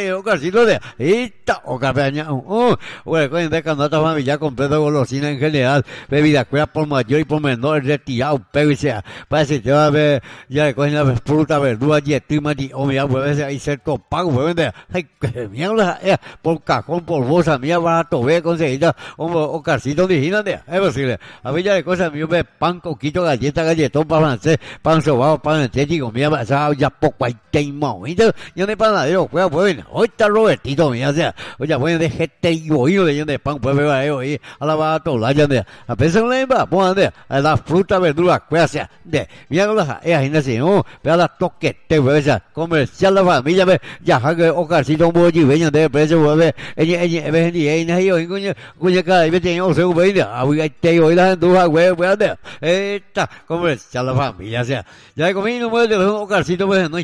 Oscarcito de esta Ocapeña, bueno, con de canasta familiar completo golosina en general, bebida cuera por mayor y por menor, retirado, pero sea, parece que va a ver, ya con la fruta, verdura, yetima, o mira, puede ser ahí cierto pago, puede vender, ay, mierda, por cajón, por bolsa, mía, barato, ve, conseguida, Oscarcito original de, es posible, a ver, ya de cosas, mío, ve pan, coquito, galleta, galletón, pan francés, pan sobado, pan entético, mía, ya poco hay teimo, yo de panadero, pues, hoy está Robertito, mira, o sea, oye, bueno, de gente y oído de pan, pues, veo ahí, a la bata, la ya de, a pensar en la emba, pues, a la fruta, verdura, pues, o sea, de, mira, así, pero la toquete, pues, o sea, comercial la familia, ya, que Oscarcito, un bollo, veña de precio, pues, cuya cada vez tenía un segundo, a te hoy la gente, pues, esta, comercial la familia, o sea, ya comí número de teléfono Oscarcito, pues, no hay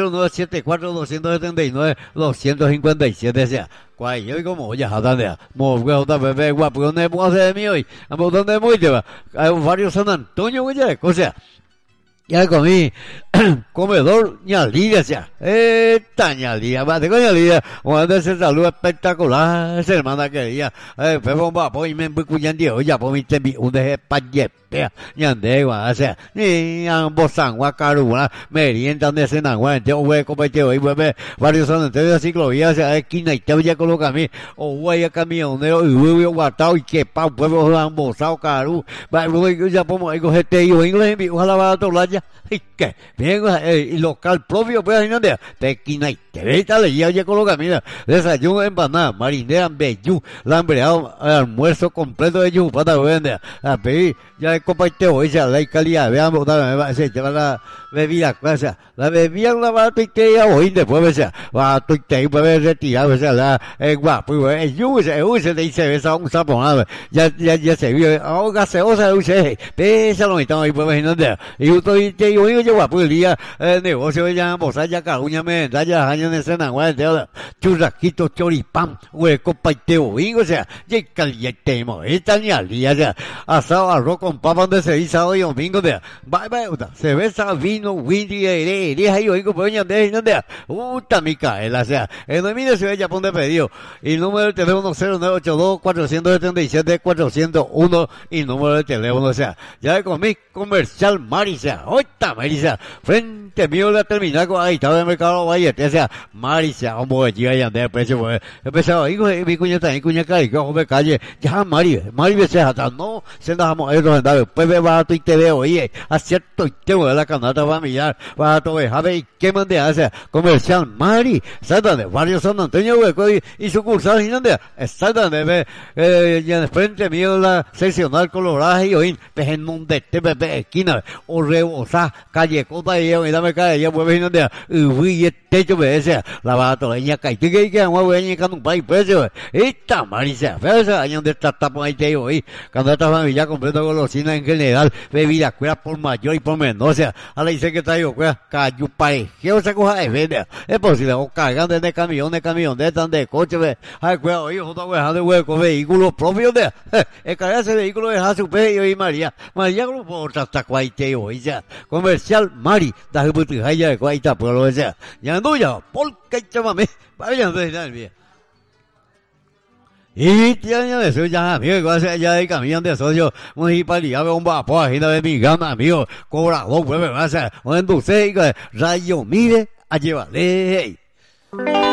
0974-279-257, o sea, quay yo como ya jadandea mo guata bebé guapo donde puedo hacer de mí hoy amo donde muy lleva hay varios San Antonio güey o sea ya comí comedor ñalida o sea ñalida mate con ñalida cuando se salud espectacular esa hermana quería fue un papo y me cuyan dio ya por mi tembi un de payepe ñande o sea ni ambos sangua caruna merienda de senagua de hue compete hoy bebé varios son de ciclovía o sea esquina y te ya coloca a mí o güey camionero y huevo guatao y que pa pueblo ambosao caru va ya pongo algo este yo inglés ojalá va a tolar ya que bien local propio pues ahí no de esquina y te ve tal ya coloca mira desayuno empanada marinera bellú lambreado almuerzo completo de yu para vender a pedir ya comparte hoy ya la calidad veamos se lleva la bebida clase la bebida la va a ya hoy después va a te puede retirar o sea la guapo yu se dice esa un saponado ya se vio gaseosa use pesa lo mitad ahí pues no de y estoy te yo guapo el día negocio ya bosa ya caruña me da ya años de cena de churrasquito choripán hueco paiteo o sea ya caliente esta ni al día ya asado arroz con papa donde se dice sábado y domingo de bye cerveza vino windy ahí oigo pues ya de no de Micaela o sea no mire si ella pone pedido y número de teléfono 0982-477-401 y número de teléfono o sea ya de comí comercial Marisa ahorita Marisa frente mío la terminal con ahí estaba en el mercado Valle o sea Marisa hombre llega ya de precio pues empezaba hijo mi cuña también cuña carico me calle ya Mari se hasta no se dejamos eso andar pues ve barato y te veo oye acierto y te voy a la canasta familiar barato déjame y qué mande hace comercial Mari saltan varios San Antonio hueco y sucursal y donde saltan de ya frente mío la seccional Colorado y hoy en donde te bebé esquina o rebosa calle Cota y dame calle ya pues no de uy techo me decía la barato leña calle que vamos a venir con un país precio esta Marisa pero ese año de esta tapa ahí te hoy cuando esta familia completa golosina en general bebida cuera por mayor y por menor o sea a la dice que traigo cuera cayu parejo esa cosa de vender es posible o cargan de camión de tan de coche ay cuera oye otra vez de hueco vehículos propios de el cargar ese vehículo de su pecho y María grupo otra hasta cuaite hoy ya comercial Mari da butijaya de cuaita por lo sea ya no ya porque chamame vayan de dar bien y tiene de eso ya amigo igual sea ya de camión de socio municipalidad un vapor agenda de mi gama amigo cobrador vuelve a ser un dulce rayo mire a llevarle